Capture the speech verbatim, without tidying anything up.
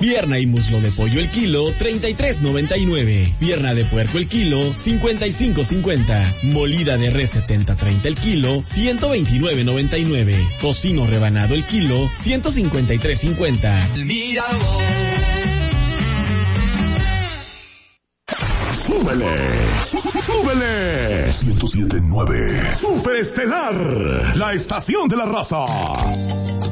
Pierna y muslo de pollo el kilo, treinta y tres noventa y nueve. Pierna de puerco el kilo, cincuenta y cinco cincuenta. Molida de res setenta treinta el kilo, ciento veintinueve noventa y nueve. Tocino rebanado el kilo, ciento cincuenta y tres cincuenta. Mira ¡Súbele! ¡Súbele! ciento siete punto nueve Super Estelar, la estación de la raza.